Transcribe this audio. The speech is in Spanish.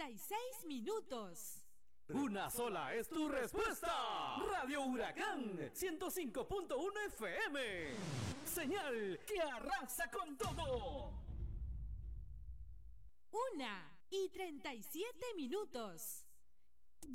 36 minutos. Una sola es tu respuesta. Radio Huracán 105.1 FM. Señal que arrasa con todo. 1:37 minutos.